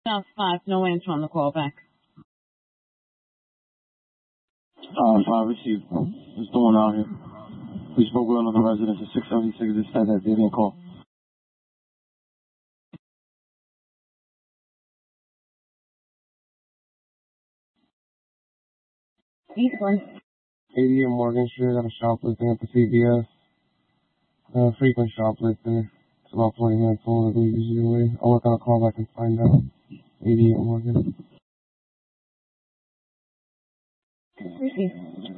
South 5, no answer on the call back. 5 received. What's going on here? We spoke with another resident at 676. They said that they didn't call. Eastland. 88 Morgan Street. Got a shoplifting at the CVS. Frequent shoplifting. It's about 40 minutes old, I believe, usually. I'll work on a call back and find out. 88 Morgan. Received.